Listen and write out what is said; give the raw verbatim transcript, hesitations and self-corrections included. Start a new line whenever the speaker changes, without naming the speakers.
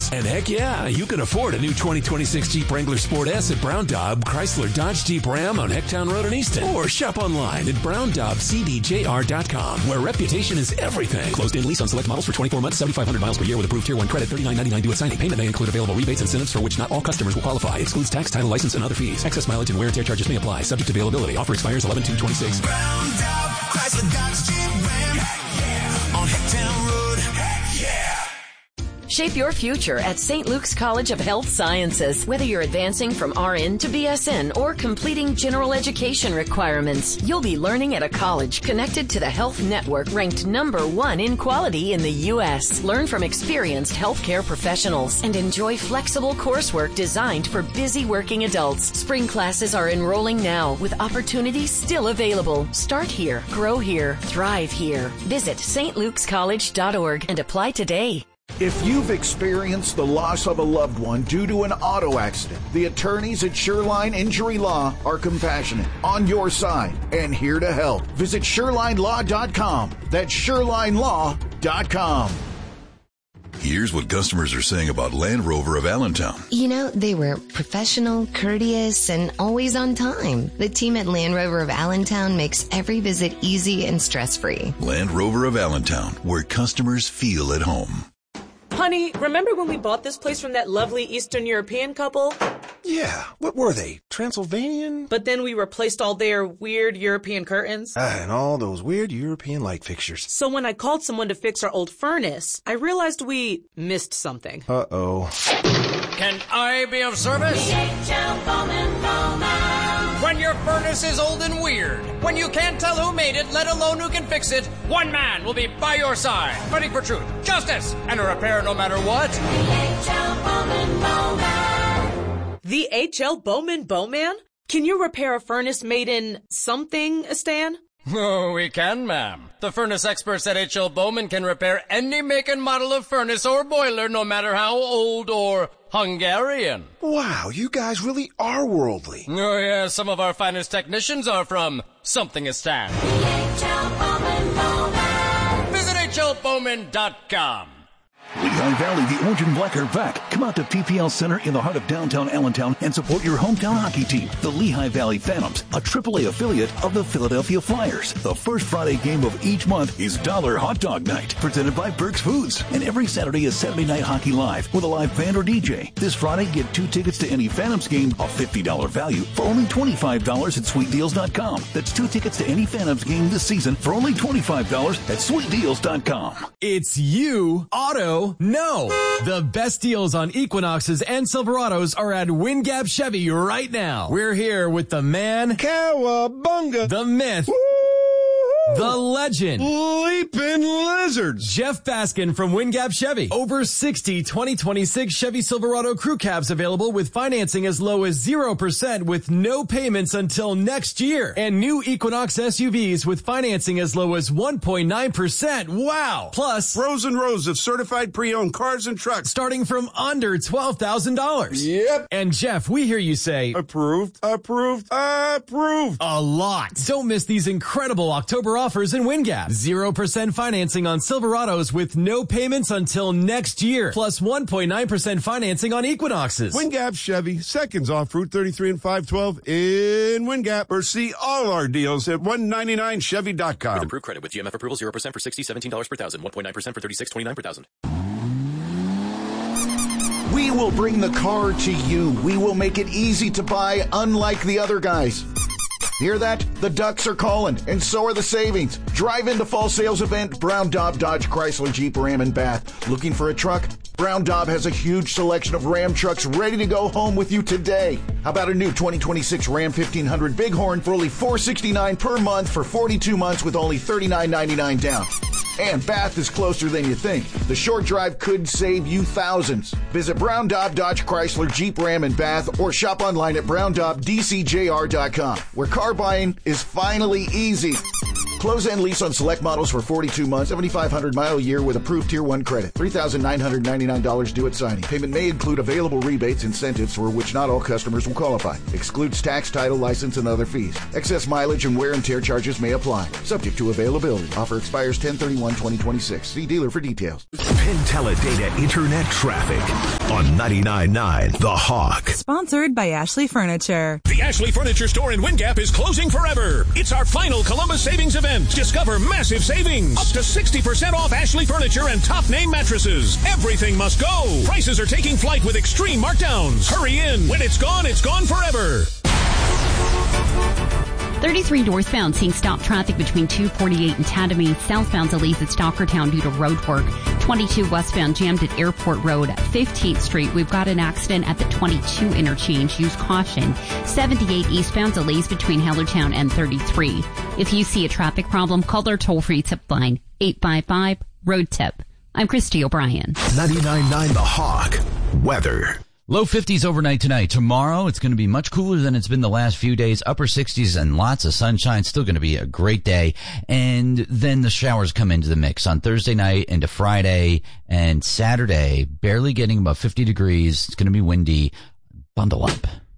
And heck yeah, you can afford a new twenty twenty-six Jeep Wrangler Sport S at Brown Daub, Chrysler Dodge Jeep Ram on Hecktown Road in Easton. Or shop online at brown daub c d j r dot com, where reputation is everything. Closed-in lease on select models for twenty-four months, seventy-five hundred miles per year with approved Tier one credit, thirty-nine ninety-nine due at signing. Payment may include available rebates and incentives for which not all customers will qualify. Excludes tax, title, license, and other fees. Excess mileage and wear and tear charges may apply. Subject to availability. Offer expires eleven two twenty-six.
Brown Daub, Chrysler Dodge Jeep Ram. Yeah. On Hecktown Road. Yeah.
Shape your future at Saint Luke's College of Health Sciences. Whether you're advancing from R N to B S N or completing general education requirements, you'll be learning at a college connected to the health network ranked number one in quality in the U S. Learn from experienced healthcare professionals and enjoy flexible coursework designed for busy working adults. Spring classes are enrolling now with opportunities still available. Start here, grow here, thrive here. Visit s t lukes college dot org and apply today.
If you've experienced the loss of a loved one due to an auto accident, the attorneys at Shoreline Injury Law are compassionate, on your side, and here to help. Visit shoreline law dot com. That's shoreline law dot com.
Here's what customers are saying about Land Rover of Allentown.
You know, they were professional, courteous, and always on time. The team at Land Rover of Allentown makes every visit easy and stress-free.
Land Rover of Allentown, where customers feel at home.
Honey, remember when we bought this place from that lovely Eastern European couple?
Yeah, what were they? Transylvanian?
But then we replaced all their weird European curtains.
Ah, and all those weird European light fixtures.
So when I called someone to fix our old furnace, I realized we missed something.
Uh-oh.
Can I be of service?
D H L Bowman Bowman.
When your furnace is old and weird, when you can't tell who made it, let alone who can fix it, one man will be by your side, fighting for truth, justice, and a repair no matter what.
D H L Bowman Bowman.
The H L Bowman Bowman? Can you repair a furnace made in something, Stan?
Oh, we can, ma'am. The furnace experts at H L Bowman can repair any make and model of furnace or boiler, no matter how old or Hungarian.
Wow, you guys really are worldly.
Oh, yeah, some of our finest technicians are from Somethingistan.
H L Bowman Bowman.
Visit H L Bowman dot com.
Lehigh Valley, the Orange and Black are back. Come out to P P L Center in the heart of downtown Allentown and support your hometown hockey team, the Lehigh Valley Phantoms, a triple A affiliate of the Philadelphia Flyers. The first Friday game of each month is Dollar Hot Dog Night, presented by Burke's Foods. And every Saturday is Saturday Night Hockey Live with a live band or D J. This Friday, get two tickets to any Phantoms game, a fifty dollars value, for only twenty-five dollars at sweet deals dot com. That's two tickets to any Phantoms game this season for only twenty-five dollars at sweet deals dot com.
It's you, Auto No. The best deals on Equinoxes and Silverados are at Wingap Chevy right now. We're here with the man,
Cowabunga,
the myth,
Woo-hoo!
the legend,
Leaping Lizards,
Jeff Baskin from Wingap Chevy. Over sixty twenty twenty-six Chevy Silverado crew cabs available with financing as low as zero percent with no payments until next year. And new Equinox S U Vs with financing as low as one point nine percent. Wow! Plus,
rows and rows of certified pre-owned cars and trucks
starting from under twelve thousand dollars.
Yep.
And Jeff, we hear you say,
approved, approved, approved.
A lot. Don't miss these incredible October offers in Wingap. zero percent financing on Silverados with no payments until next year. Plus one point nine percent financing on Equinoxes.
Wingap Chevy, seconds off Route thirty-three and five twelve in Wingap. Or see all our deals at one ninety-nine chevy dot com.
With approved credit with G M F approval, zero percent for sixty, seventeen dollars per thousand, one point nine percent for thirty-six, twenty-nine per thousand.
We will bring the car to you. We will make it easy to buy, unlike the other guys. Hear that? The Ducks are calling, and so are the savings. Drive into fall sales event, Brown Daub Dodge Chrysler Jeep Ram in Bath. Looking for a truck? Brown Daub has a huge selection of Ram trucks ready to go home with you today. How about a new twenty twenty-six Ram fifteen hundred Bighorn for only four hundred sixty-nine dollars per month for forty-two months with only thirty-nine ninety-nine down? And Bath is closer than you think. The short drive could save you thousands. Visit Brown Daub Dodge Chrysler Jeep Ram in Bath or shop online at brown daub d c j r dot com, where car buying is finally easy. Close-end lease on select models for forty-two months, seventy-five hundred mile a year with approved Tier one credit. three thousand nine hundred ninety-nine dollars due at signing. Payment may include available rebates, incentives for which not all customers will qualify. Excludes tax, title, license, and other fees. Excess mileage and wear and tear charges may apply. Subject to availability. Offer expires ten thirty-one twenty twenty-six. See dealer for details.
Penteledata Internet Traffic on ninety-nine point nine The Hawk.
Sponsored by Ashley Furniture.
The Ashley Furniture Store in Windgap is closing forever. It's our final Columbus Savings event. Discover massive savings. Up to sixty percent off Ashley Furniture and top name mattresses. Everything must go. Prices are taking flight with extreme markdowns. Hurry in. When it's gone, it's gone forever.
thirty-three northbound seeing stop traffic between two forty-eight and Tatamy. Southbound delays at Stockertown due to road work. twenty-two westbound jammed at Airport Road. fifteenth Street, we've got an accident at the twenty-two interchange. Use caution. seventy-eight eastbound delays between Hellertown and thirty-three. If you see a traffic problem, call our toll-free tip line, eight five five, road tip. I'm Christy O'Brien.
ninety-nine point nine The Hawk. Weather.
Low fifties overnight tonight. Tomorrow, it's going to be much cooler than it's been the last few days. Upper sixties and lots of sunshine. Still going to be a great day. And then the showers come into the mix on Thursday night into Friday and Saturday. Barely getting above fifty degrees. It's going to be windy. Bundle up.